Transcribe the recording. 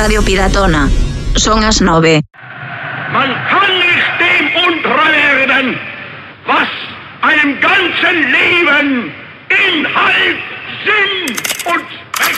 Radio Piratona. Son as 9. Man kann nicht dem untreu werden, was einem ganzen Leben Inhalt, Sinn und